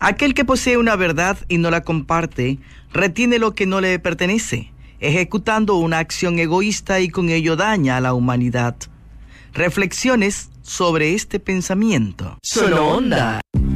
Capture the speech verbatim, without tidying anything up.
Aquel que posee una verdad y no la comparte, retiene lo que no le pertenece, ejecutando una acción egoísta y con ello daña a la humanidad. Reflexiones sobre este pensamiento. Solo Onda.